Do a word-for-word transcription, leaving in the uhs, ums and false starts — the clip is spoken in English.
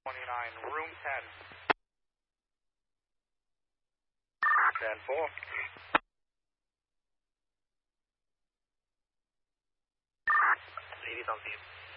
twenty-nine, room ten. ten four. eighty on field.